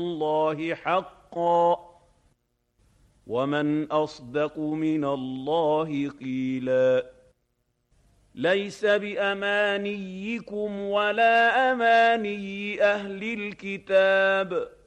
اللَّهِ حَقًّا ۚ وَمَنْ أَصْدَقُ مِنَ اللَّهِ قِيلًا لَيْسَ بِأَمَانِيِّكُمْ وَلَا أَمَانِيِّ أَهْلِ الْكِتَابِ